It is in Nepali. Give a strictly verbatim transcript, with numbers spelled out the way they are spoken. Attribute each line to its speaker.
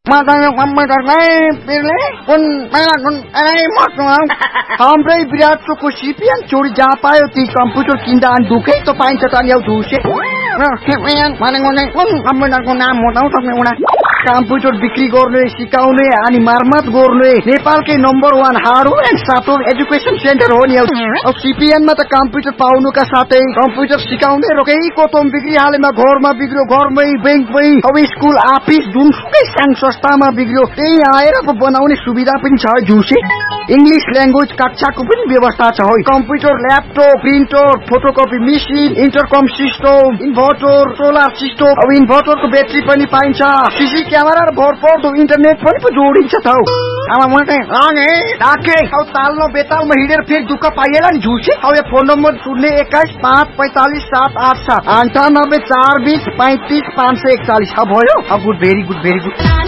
Speaker 1: Matanya komputer lain pilih pun mana pun ini macam hambre birat so kusipian curi japai ti komputer kindaan duke to pain cetan yau duse. Nah, kemudian mana mana pun komputer ko naam mau tahu sampai mana. Komputer बिक्री गर्ने सिकाउने अनि मर्मत गर्ने नेपालकै number one hardware and software education centre हो नि। अब सीपीएन मा त कम्प्युटर पाउनुका साथै कम्प्युटर सिकाउने रोकै कोतम बिक्री हालेमा घरमा बिग्रियो घरमै बैंकमै अब स्कुल अफिस जुनसुकै संघ संस्थामा बिग्रियो त्यही आएर बनाउने सुविधा पनि छ जुसे। इंग्लिश ल्याङ्ग्वेज कक्षाको पनि व्यवस्था छ हो। Computer laptop printer photocopy machine इन्टरकम system inverter solar system अब इन्भर्टरको ब्याट्री पनि पाइन्छ। सीसी क्यामेरा र भरपर्दो इन्टरनेट पनि पो जोडिन्छ त हौ। आमा मैले आने डाके औ तालनो बेतालमा हिँडेर फेरि दुःख पाइएला नि झुसे। अब यो फोन नम्बर शून्य एक्काइस पाँच पैंतालीस सात आठ सात अन्ठानब्बे चार बीस पैंतीस पाँच सय एकचालीस भयो। अब good very good very good.